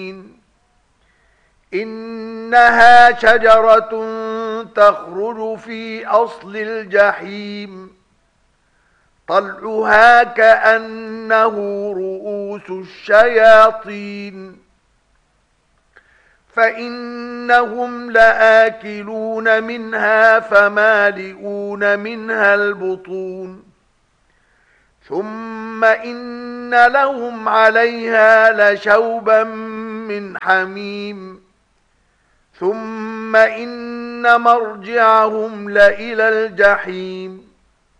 إنها شجرة تخرج في أصل الجحيم طلعها كأنه رؤوس الشياطين فإنهم لآكلون منها فمالئون منها البطون ثم إن لهم عليها لشوبا من حميم ثم إن مرجعهم لإلى الجحيم